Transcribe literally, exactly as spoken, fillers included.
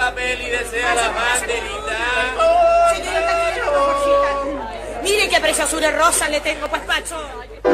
papel y desea la banderita. Señorita, mire qué preciosura rosa le tengo, pues, Pacho.